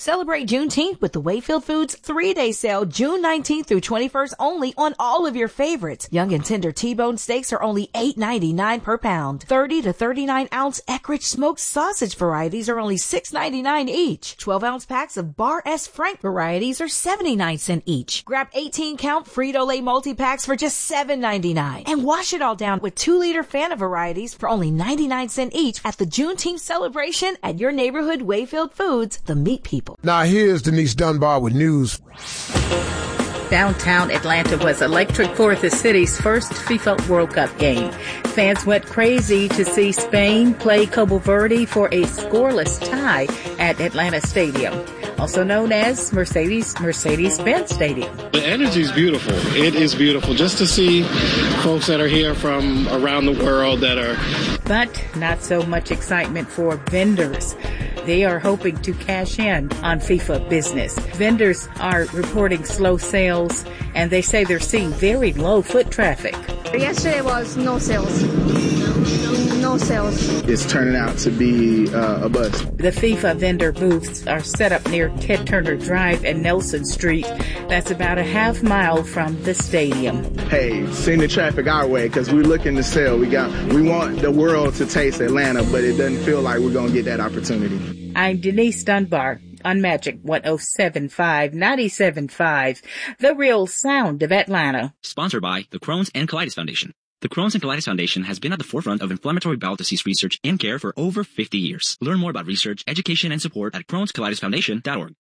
Celebrate Juneteenth with the Wayfield Foods 3-day sale June 19th through 21st only on all of your favorites. Young and tender T-bone steaks are only $8.99 per pound. 30 to 39-ounce Eckrich smoked sausage varieties are only $6.99 each. 12-ounce packs of Bar S Frank varieties are 79 cents each. Grab 18-count Frito-Lay multi-packs for just $7.99. And wash it all down with 2-liter Fanta varieties for only 99 cents each at the Juneteenth celebration at your neighborhood Wayfield Foods, the meat people. Now here's Denise Dunbar with news. Downtown Atlanta was electric for the city's first FIFA World Cup game. Fans went crazy to see Spain play Cabo Verde for a scoreless tie at Atlanta Stadium, also known as Mercedes-Benz Stadium. The energy is beautiful. It is beautiful just to see folks that are here from around the world that are. But not so much excitement for vendors. They are hoping to cash in on FIFA business. Vendors are reporting slow sales, and they say they're seeing very low foot traffic. Yesterday was no sales. No sales. It's turning out to be a bust. The FIFA vendor booths are set up near Ted Turner Drive and Nelson Street. That's about a half mile from the stadium. Hey, send the traffic our way because we're looking to sell. We want the world to taste Atlanta, but it doesn't feel like we're going to get that opportunity. I'm Denise Dunbar on Magic 107.5, 97.5, the real sound of Atlanta. Sponsored by the Crohn's and Colitis Foundation. The Crohn's and Colitis Foundation has been at the forefront of inflammatory bowel disease research and care for over 50 years. Learn more about research, education, and support at Crohn'sColitisFoundation.org.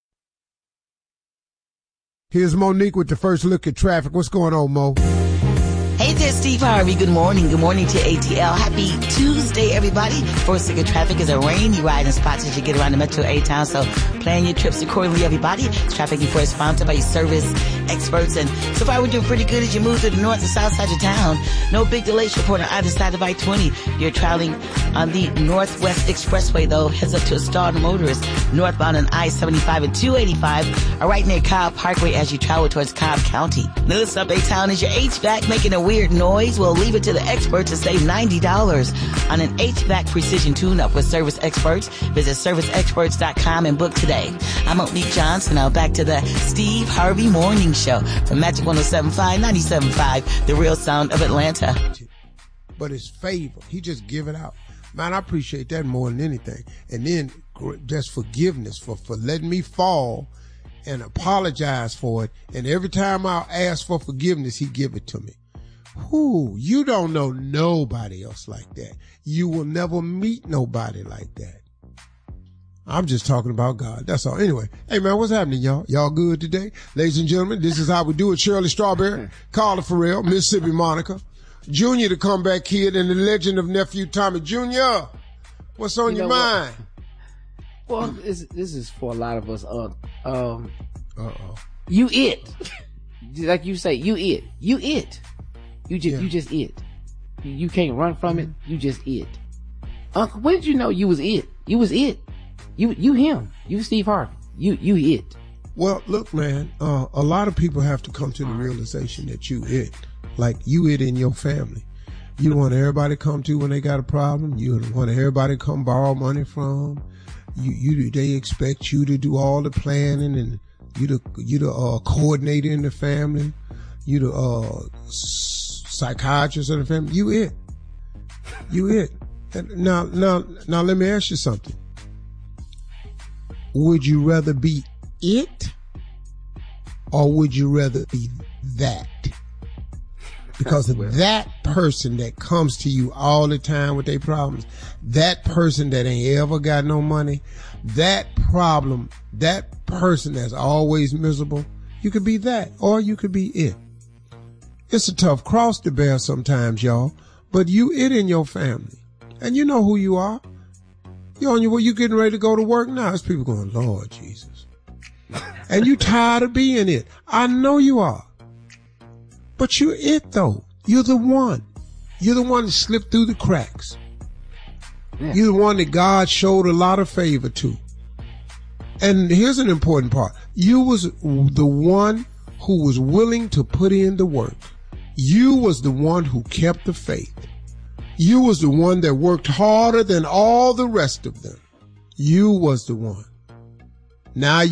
Here's Monique with the first look at traffic. What's going on, Mo? Hey there, Steve Harvey. Good morning. Good morning to ATL. Happy Tuesday, everybody. First look at traffic is a rainy ride in spots as you get around the metro A-town, so plan your trips accordingly, everybody. Traffic report is sponsored by your service experts, and so far we're doing pretty good as you move to the north and south side of town. No big delays reported on either side of I-20. You're traveling on the Northwest Expressway, though. Heads up to a stalled motorist northbound on I-75 and 285 are right near Cobb Parkway as you travel towards Cobb County. News up A-town is your HVAC making a weird noise? We'll leave it to the experts to save $90 on an HVAC precision tune-up with Service Experts. Visit serviceexperts.com and book today. I'm Monique Johnson. Now back to the Steve Harvey Morning Show from Magic 107.5, 97.5, the real sound of Atlanta. But it's favor. He just give it out. Man, I appreciate that more than anything. And then just forgiveness for letting me fall and apologize for it. And every time I ask for forgiveness, he give it to me. Whoo, you don't know nobody else like that. You will never meet nobody like that. I'm just talking about God. That's all. Anyway, hey man, what's happening, y'all? Y'all good today? Ladies and gentlemen, this is how we do it. Shirley Strawberry, Carla Farrell, Mississippi Monica, Junior, the comeback kid, and the legend of nephew Tommy Jr. What's on your mind? Well, this is for a lot of us. You it. Like you say, you it. You it. You just it. You can't run from it. You just it. Uncle, when did you know you was it? You was it. You him. You Steve Harvey. You it. Well, look, man, a lot of people have to come to the realization that you it. Like you it in your family. You want everybody to come to when they got a problem. You want everybody to come borrow money from. They expect you to do all the planning and you the coordinator in the family. You the psychiatrist of the family. You it. You it. And now let me ask you something. Would you rather be it or would you rather be that? Because that person that comes to you all the time with their problems, that person that ain't ever got no money, that person that's always miserable, you could be that or you could be it. It's a tough cross to bear sometimes, y'all, but you it in your family. And you know who you are. You're on your way, you getting ready to go to work now. There's people going, Lord Jesus. And you tired of being it. I know you are. But you're it though. You're the one. You're the one that slipped through the cracks. Yeah. You're the one that God showed a lot of favor to. And here's an important part. You was the one who was willing to put in the work. You was the one who kept the faith. You was the one that worked harder than all the rest of them. You was the one. Now